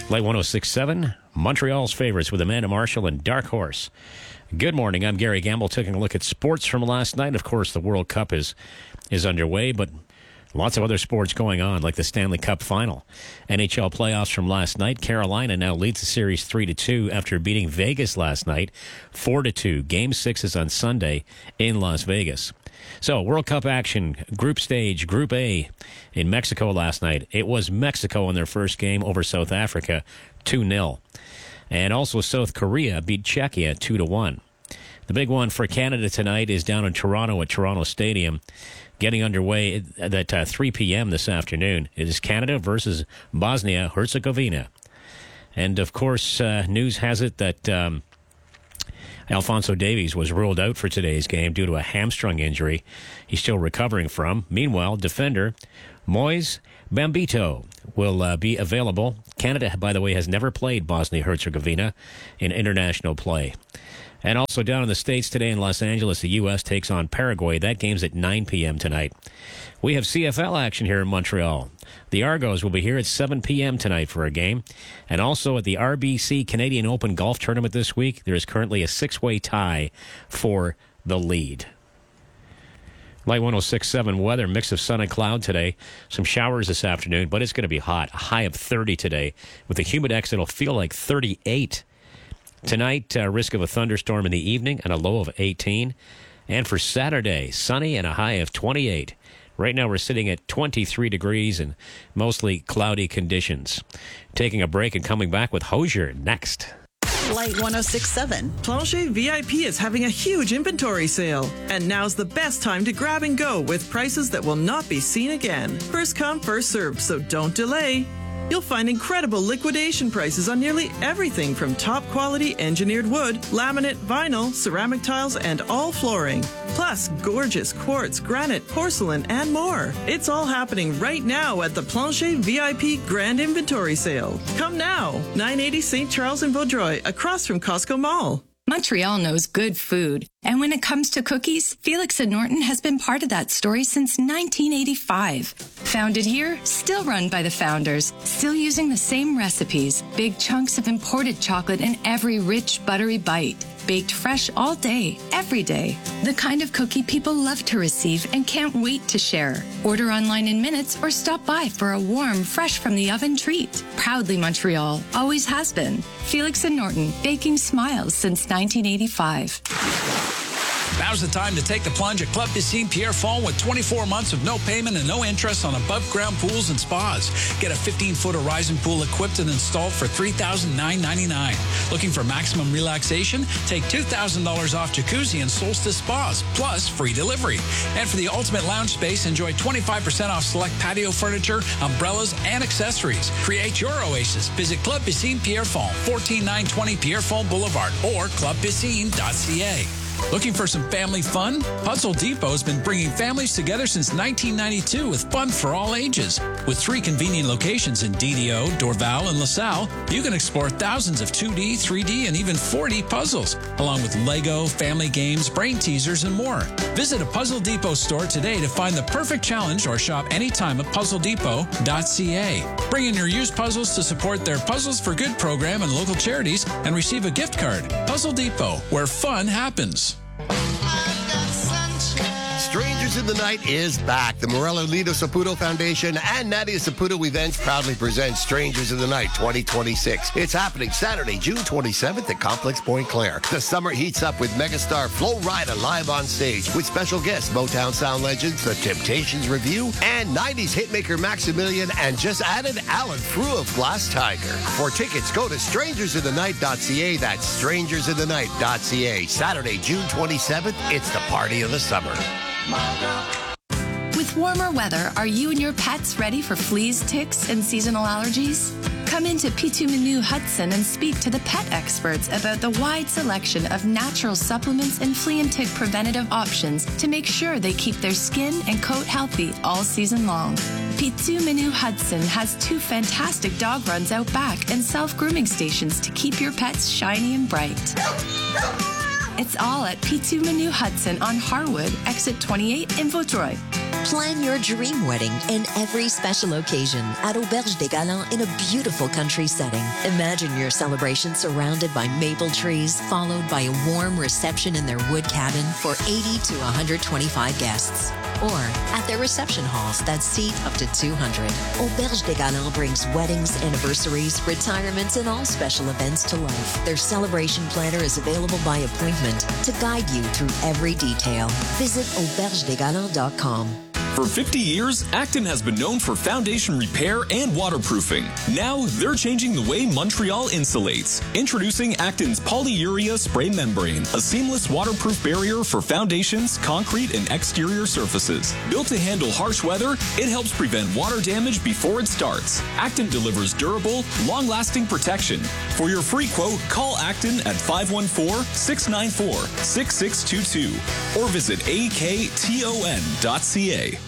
Light 106.7, Montreal's favorites with Amanda Marshall and Dark Horse. Good morning. I'm Gary Gamble, taking a look at sports from last night. Of course, the World Cup is underway, but lots of other sports going on, like the Stanley Cup Final. NHL playoffs from last night. Carolina now leads the series 3-2 after beating Vegas last night 4-2. Game 6 is on Sunday in Las Vegas. So, World Cup action, group stage, Group A in Mexico last night. It was Mexico in their first game over South Africa, 2-0. And also South Korea beat Czechia 2-1. The big one for Canada tonight is down in Toronto at Toronto Stadium, getting underway at 3 p.m. this afternoon. It is Canada versus Bosnia-Herzegovina. And, of course, news has it that Alphonso Davies was ruled out for today's game due to a hamstring injury he's still recovering from. Meanwhile, defender Moise Bambito will be available. Canada, by the way, has never played Bosnia-Herzegovina in international play. And also down in the States today in Los Angeles, the U.S. takes on Paraguay. That game's at 9 p.m. tonight. We have CFL action here in Montreal. The Argos will be here at 7 p.m. tonight for a game. And also at the RBC Canadian Open Golf Tournament this week, there is currently a 6-way tie for the lead. Light 106.7 weather, mix of sun and cloud today. Some showers this afternoon, but it's going to be hot. A high of 30 today. With the humidex, it'll feel like 38. Tonight, risk of a thunderstorm in the evening and a low of 18. And for Saturday, sunny and a high of 28. Right now, we're sitting at 23 degrees and mostly cloudy conditions. Taking a break and coming back with Hosier next. Light 106.7. Plancher VIP is having a huge inventory sale. And now's the best time to grab and go with prices that will not be seen again. First come, first served, so don't delay. You'll find incredible liquidation prices on nearly everything from top-quality engineered wood, laminate, vinyl, ceramic tiles, and all flooring. Plus, gorgeous quartz, granite, porcelain, and more. It's all happening right now at the Plancher VIP Grand Inventory Sale. Come now, 980 St. Charles in Vaudreuil, across from Costco Mall. Montreal knows good food. And when it comes to cookies, Felix and Norton has been part of that story since 1985. Founded here, still run by the founders, still using the same recipes, big chunks of imported chocolate in every rich, buttery bite. Baked fresh all day, every day. The kind of cookie people love to receive and can't wait to share. Order online in minutes or stop by for a warm, fresh from the oven treat. Proudly Montreal, always has been. Felix and Norton, baking smiles since 1985. Now's the time to take the plunge at Club Piscine Pierrefonds with 24 months of no payment and no interest on above-ground pools and spas. Get a 15-foot horizon pool equipped and installed for $3,999. Looking for maximum relaxation? Take $2,000 off jacuzzi and Solstice spas, plus free delivery. And for the ultimate lounge space, enjoy 25% off select patio furniture, umbrellas, and accessories. Create your oasis. Visit Club Piscine Pierrefonds, 14920 Pierrefonds Boulevard, or clubpiscine.ca. Looking for some family fun? Puzzle Depot has been bringing families together since 1992 with fun for all ages. With 3 convenient locations in DDO, Dorval, and LaSalle, you can explore thousands of 2D, 3D, and even 4D puzzles, along with Lego, family games, brain teasers, and more. Visit a Puzzle Depot store today to find the perfect challenge or shop anytime at puzzledepot.ca. Bring in your used puzzles to support their Puzzles for Good program and local charities and receive a gift card. Puzzle Depot, where fun happens. Strangers in the Night is back. The Morello Lido Saputo Foundation and Nadia Saputo Events proudly present Strangers in the Night 2026. It's happening Saturday, June 27th at Complex Point Claire. The summer heats up with megastar Flo Rida live on stage with special guests Motown sound legends, The Temptations Review, and 90s hitmaker Maximilian, and just added Alan Frew of Glass Tiger. For tickets, go to strangersinthenight.ca. That's strangersinthenight.ca. Saturday, June 27th, it's the party of the summer. With warmer weather, are you and your pets ready for fleas, ticks, and seasonal allergies? Come into Pitu Menu Hudson and speak to the pet experts about the wide selection of natural supplements and flea and tick preventative options to make sure they keep their skin and coat healthy all season long. Pitu Menu Hudson has 2 fantastic dog runs out back and self-grooming stations to keep your pets shiny and bright. It's all at Pitu Menu Hudson on Harwood, exit 28 in Vaudreuil. Plan your dream wedding and every special occasion at Auberge des Galants in a beautiful country setting. Imagine your celebration surrounded by maple trees, followed by a warm reception in their wood cabin for 80 to 125 guests. Or at their reception halls that seat up to 200. Auberge des Galants brings weddings, anniversaries, retirements, and all special events to life. Their celebration planner is available by appointment to guide you through every detail. Visit aubergedesgalants.com. For 50 years, Acton has been known for foundation repair and waterproofing. Now, they're changing the way Montreal insulates. Introducing Acton's Polyurea Spray Membrane, a seamless waterproof barrier for foundations, concrete, and exterior surfaces. Built to handle harsh weather, it helps prevent water damage before it starts. Acton delivers durable, long-lasting protection. For your free quote, call Acton at 514-694-6622 or visit akton.ca.